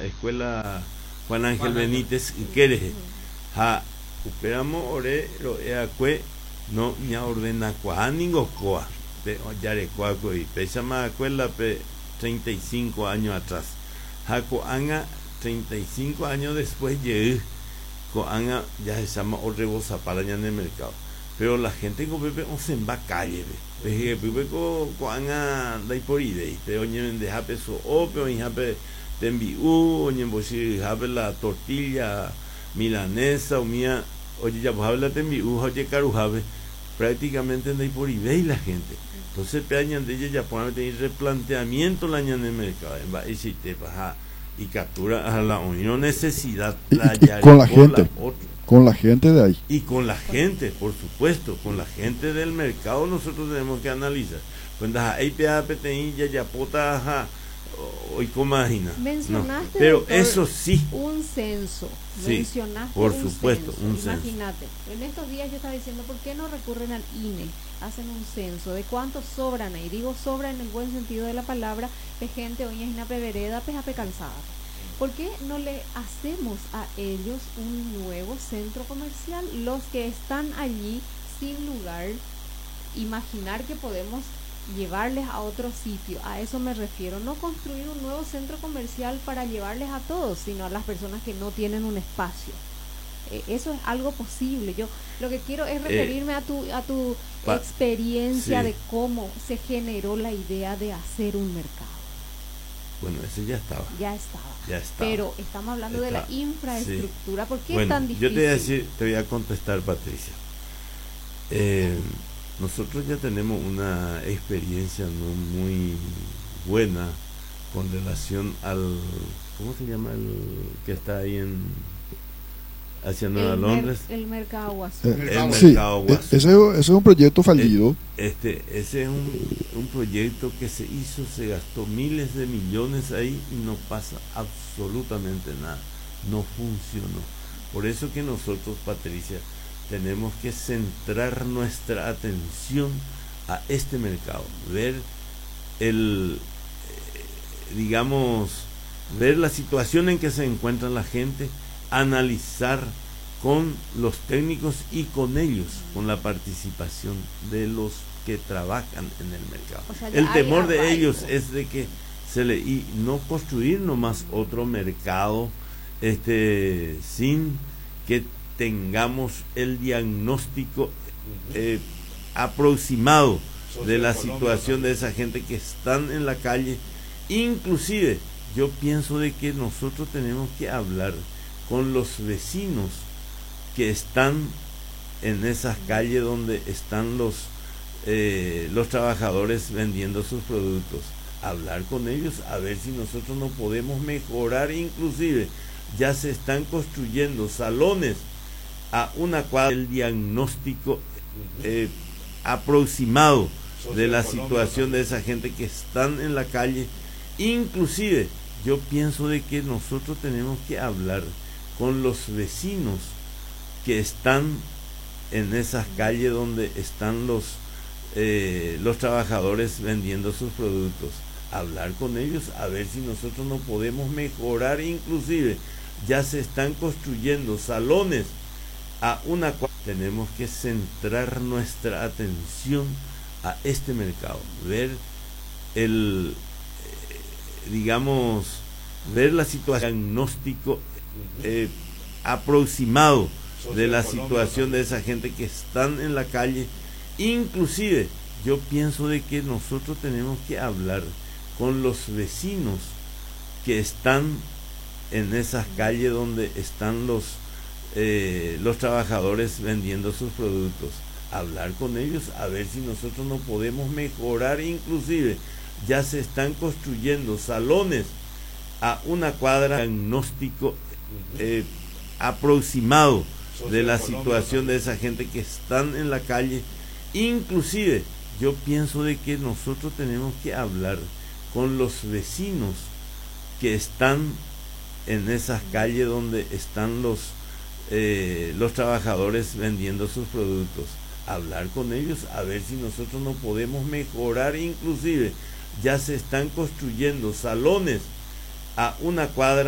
escuela Juan Ángel Benítez Quereje. Ha uperamo ore lo eacue no ña ordena kwa ningo koa pe yare kwa koi pe llama escuela pe 35 años atrás. Ha koanga 35 años después llegué koanga ya se llama Orrebosa para allá en el mercado. Pero la gente con Pepe se va a calle, ve. Pepe con anga dai por idea, pero ñen de hape so o pero en hape tembiu, ñen bosi hape la tortilla milanesa o mía, oye ya pues habla tembiu, oye caru hape, prácticamente dai por idea la gente. Entonces peñan de ella ya ponen tener replanteamiento la ñan en el mercado, va y si te baja y captura a la unión necesidad y con la gente. Con la gente de ahí. Y con la gente, por supuesto, con la gente del mercado nosotros tenemos que analizar. Cuando hay PAPTI, ya pota, hoy como imagina. Mencionaste, no, pero doctor, eso sí. Un censo. Sí, mencionaste por supuesto, un censo. Imagínate, en estos días yo estaba diciendo, ¿por qué no recurren al INE? Hacen un censo de cuántos sobran ahí. Digo sobra en el buen sentido de la palabra, de gente, hoy es una vereda, pejape calzada. ¿Por qué no le hacemos a ellos un nuevo centro comercial? Los que están allí sin lugar, imaginar que podemos llevarles a otro sitio. A eso me refiero. No construir un nuevo centro comercial para llevarles a todos, sino a las personas que no tienen un espacio. Eso es algo posible. Yo lo que quiero es referirme a tu experiencia, sí, de cómo se generó la idea de hacer un mercado. Bueno, ese ya estaba. Ya estaba. Pero estamos hablando de la infraestructura. Sí. ¿Por qué es tan difícil? Yo te voy a contestar, Patricia. Nosotros ya tenemos una experiencia no muy buena con relación al, ¿cómo se llama el que está ahí hacia Nueva Londres? El Mercado Guasú. Sí, ese es un proyecto fallido. Ese es un proyecto que se hizo, se gastó miles de millones ahí y no pasa absolutamente nada, no funcionó. Por eso que nosotros, Patricia, tenemos que centrar nuestra atención a este mercado, ver ver la situación en que se encuentra la gente, analizar con los técnicos y con ellos, con la participación de los que trabajan en el mercado. O sea, el temor de ellos es de que y no construir nomás otro mercado sin que tengamos el diagnóstico aproximado de la situación de esa gente que están en la calle. Inclusive yo pienso de que nosotros tenemos que hablar con los vecinos que están en esas calles donde están los trabajadores vendiendo sus productos, hablar con ellos a ver si nosotros no podemos mejorar. Inclusive ya se están construyendo salones a una cuadra, el diagnóstico aproximado de la situación de esa gente que están en la calle. Inclusive yo pienso de que nosotros tenemos que hablar con los vecinos que están en esas calles donde están los trabajadores vendiendo sus productos, hablar con ellos a ver si nosotros no podemos mejorar. Inclusive ya se están construyendo salones a una cuadra. Tenemos que centrar nuestra atención a este mercado, ver ver la situación, diagnóstico aproximado de la situación de esa gente que están en la calle. Inclusive yo pienso de que nosotros tenemos que hablar con los vecinos que están en esas calles donde están los trabajadores vendiendo sus productos, hablar con ellos a ver si nosotros no podemos mejorar. Inclusive ya se están construyendo salones a una cuadra, diagnóstico aproximado de la situación de esa gente que están en la calle. Inclusive yo pienso de que nosotros tenemos que hablar con los vecinos que están en esas calles donde están los trabajadores vendiendo sus productos, hablar con ellos a ver si nosotros no podemos mejorar. Inclusive ya se están construyendo salones a una cuadra